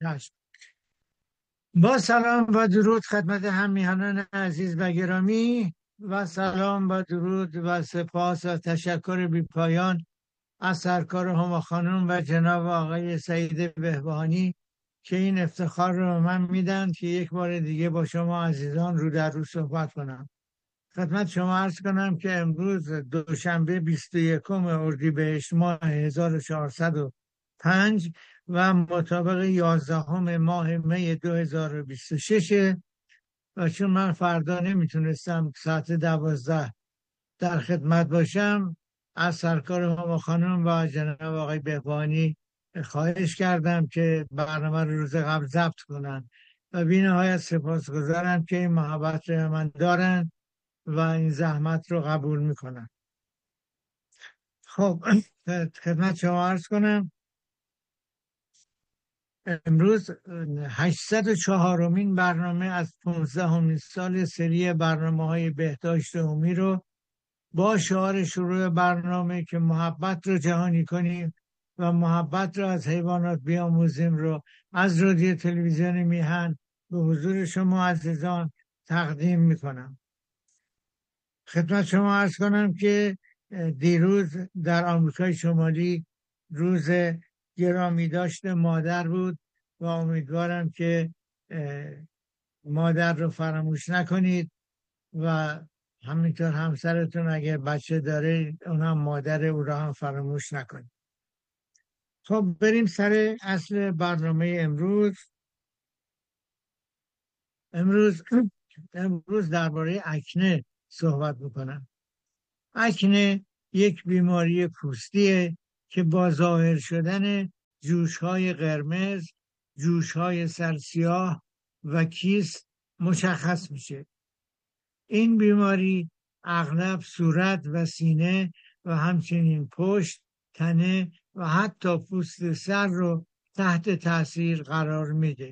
چشم. با سلام و درود خدمت همیهنان عزیز و گرامی و سلام و درود و سپاس و تشکر بی پایان از سرکار هما خانم و جناب آقای سعید بهبهانی که این افتخار رو من میدن که یک بار دیگه با شما عزیزان رو در رو صحبت کنم. خدمت شما عرض کنم که امروز دوشنبه 21 اردیبهشت ماه 1405 و مطابق 11 ماه می 2026 و چون من فردا نمیتونستم ساعت 12 در خدمت باشم، از سرکار هما خانم و جناب آقای بهبانی خواهش کردم که برنامه رو روز قبل ضبط کنن و بی نهایت سپاسگزارم که این محبت رو من دارن و این زحمت رو قبول میکنن. خب خدمت شما عرض کنم امروز 804مین برنامه از 15مین سال سری برنامه‌های بهداشت عمومی رو با شعار شروع برنامه که محبت رو جهانی کنیم و محبت رو از حیوانات بیاموزیم رو از رادیو تلویزیون میهن به حضور شما عزیزان تقدیم میکنم. خدمت شما عرض کنم که دیروز در آمریکای شمالی روز گرامی داشت مادر بود و امیدوارم که مادر رو فراموش نکنید و همینطور همسرتون اگر بچه داره اونم مادر او را هم فراموش نکنید. خب بریم سر اصل برنامه امروز درباره اکنه صحبت میکنم. اکنه یک بیماری پوستیه که با ظاهر شدن جوش‌های قرمز، جوش‌های سرسیاه و کیست مشخص میشه. این بیماری اغلب صورت و سینه و همچنین پشت، تنه و حتی پوست سر رو تحت تاثیر قرار میده.